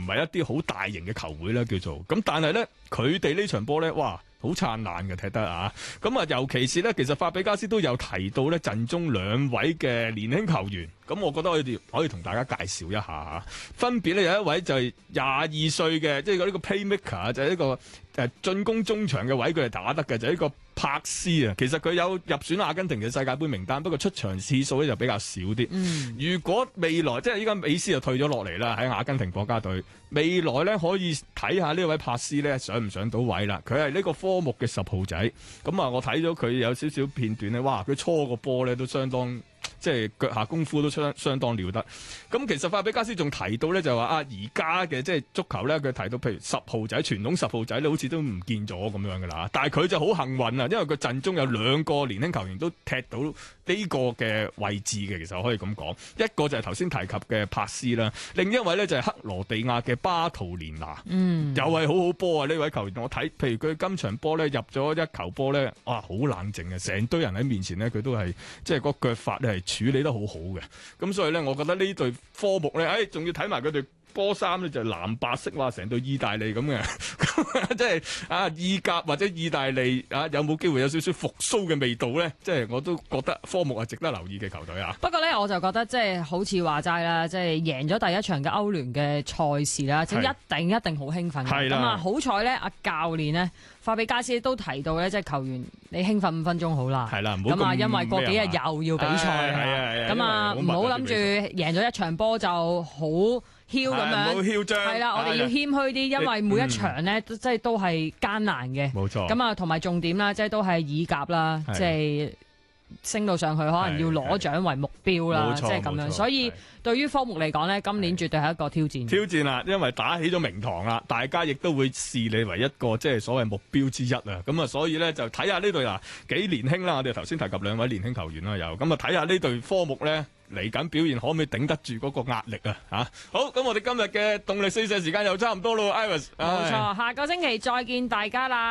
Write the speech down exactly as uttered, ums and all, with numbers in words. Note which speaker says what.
Speaker 1: 係一啲好大型嘅球會啦，叫做咁。但係咧，佢哋呢場波咧，哇！好燦爛嘅踢得啊！咁啊，尤其是咧，其實法比加斯都有提到咧陣中兩位嘅年輕球員，咁我覺得我哋可以同大家介紹一下嚇。分別咧有一位就係廿二歲嘅，即係呢個 playmaker，就係呢個誒進攻中場嘅位，佢係打得嘅，就係呢個柏斯啊。其實佢有入選阿根廷嘅世界盃名單，不過出場次數咧就比較少啲。嗯，如果未來即係依家美斯就退咗落嚟啦，喺阿根廷國家隊，未來咧可以睇下呢位柏斯咧上唔上到位啦。佢係呢個科目嘅十號仔，咁啊我睇咗佢有少少片段咧，哇！佢搓個波咧都相當。即係腳下功夫都相相當了得。咁其實法比加斯仲提到咧，就話啊，而家嘅即係足球咧，佢提到譬如十號仔傳統十號仔咧，好似都唔見咗咁樣噶啦。但係佢就好幸運啊，因為佢陣中有兩個年輕球員都踢到呢個嘅位置嘅。其實我可以咁講，一個就係頭先提及嘅柏斯啦，另一位咧就係克羅地亞嘅巴圖連拿，嗯，又係好好波啊！呢位球員我睇，譬如佢今場波咧入咗一球波咧，哇，好冷靜啊！成堆人喺面前咧，佢都係即係個腳法咧係處理得好好嘅。咁所以咧，我覺得呢隊科目咧，誒，仲要睇埋佢哋波衫咧就係藍白色，話成隊意大利咁嘅，即係啊意甲或者意大利啊，有冇機會有少少復甦嘅味道咧？即係我都覺得科目係值得留意嘅球隊啊。
Speaker 2: 不過咧，我就覺得即係好似話齋啦，即係贏咗第一場嘅歐聯嘅賽事啦，即係一定一定好興奮嘅。咁啊，好彩咧，阿教練呢，法比加斯都提到咧，即係球員你興奮五分鐘好啦。係啦，咁啊，因為過幾日又要比賽啦。咁啊，唔好諗住贏咗一場波就好。囂咁樣，係啦，我哋要謙虛啲，因為每一場咧，即係都係艱難嘅。冇錯。咁啊，同埋重點啦，即係都係以甲啦，即係升到上去，可能要攞獎為目標啦，即係咁樣。所以對於科目嚟講咧，今年絕對係一個挑戰。挑戰啦，因為打起咗名堂啦，大家亦都會視你為一個即係所謂目標之一啊。咁啊，所以咧就睇下呢隊嗱幾年輕啦。我哋頭先提及兩位年輕球員啦，又咁啊睇下呢隊科目咧。嚟緊表現可唔可以頂得住嗰個壓力啊？嚇！好，咁我哋今日嘅動力四射時間又差唔多咯，Iris。冇錯，下個星期再見大家啦。